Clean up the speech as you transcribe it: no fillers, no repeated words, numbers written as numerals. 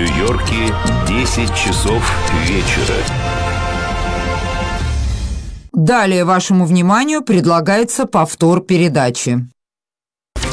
Нью-Йорке 10 часов вечера. Далее вашему вниманию предлагается повтор передачи.